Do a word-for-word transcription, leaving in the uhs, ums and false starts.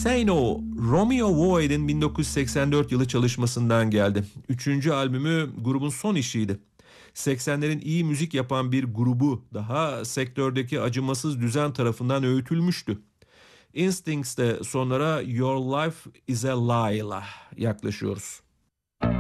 Say No, Romeo Void'in bin dokuz yüz seksen dört yılı çalışmasından geldi. Üçüncü albümü grubun son işiydi. seksenlerin iyi müzik yapan bir grubu daha sektördeki acımasız düzen tarafından öğütülmüştü. Instincts'te sonlara Your Life Is a Lie'la yaklaşıyoruz.